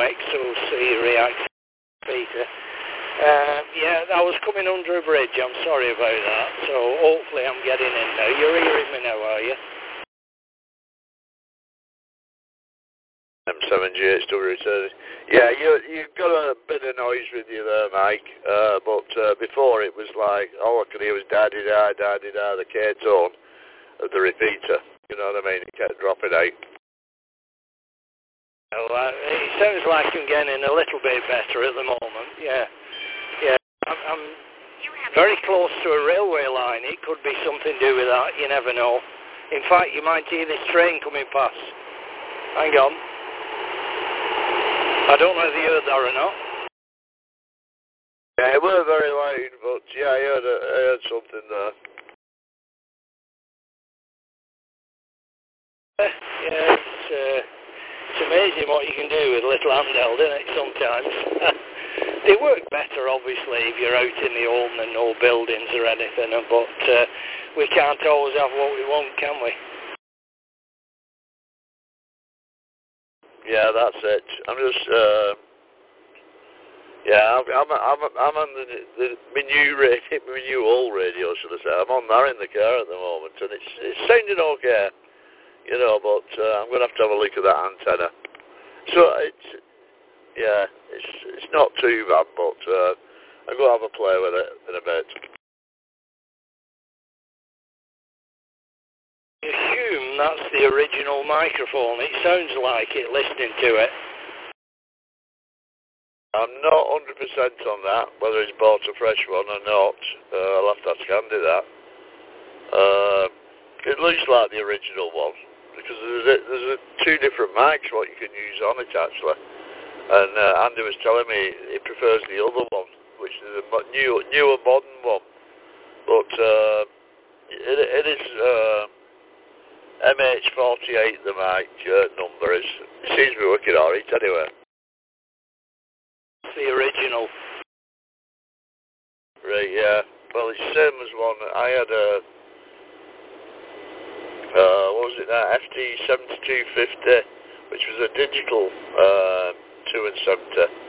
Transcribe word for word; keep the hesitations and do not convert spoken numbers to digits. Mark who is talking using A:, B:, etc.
A: X O C reactor Peter. Uh, yeah, I was coming under a bridge. I'm sorry about that. So hopefully I'm getting in now. You're hearing me now, are you?
B: M seven G H W returning. Yeah, you, you've got a bit of noise with you there, Mike. Uh, but uh, before it was like, all I could hear was da-di-da, da-di-da, the K-tone of the repeater. You know what I mean? It kept dropping out.
A: Well, uh, it sounds like I'm getting a little bit better at the moment. Yeah. Yeah, I'm, I'm very close to a railway line. It could be something to do with that. You never know. In fact, you might hear this train coming past. Hang on. I don't know if you heard that or not.
B: Yeah, it weren't very loud, but yeah, I heard, I heard something there.
A: Yeah, it's, uh, it's amazing what you can do with a little handheld, isn't it, sometimes? They work better, obviously, if you're out in the open and no buildings or anything, but uh, we can't always have what we want, can we?
B: Yeah, that's it. I'm just, uh, yeah, I'm, I'm, I'm, I'm on the, the, my new radio, my new old radio, should I say. I'm on there in the car at the moment, and it's, it's sounding okay, you know, but uh, I'm going to have to have a look at that antenna. So, it's, yeah, it's, it's not too bad, but uh, I'm going to have a play with it in a bit.
A: I assume that's the original microphone. It sounds like it, listening to it.
B: I'm not one hundred percent on that, whether he's bought a fresh one or not. Uh, I'll have to ask Andy that. Uh, it looks like the original one, because there's, a, there's a, two different mics what you can use on it, actually. And uh, Andy was telling me he prefers the other one, which is a new, newer modern one. But uh, it, it is uh, M H forty-eight, the mic uh, number. Is, it seems to be working alright anyway.
A: The original.
B: Right, yeah. Well, it's the same as one. I had a, uh, what was it now, F T seventy-two fifty, which was a digital uh, two and seventy.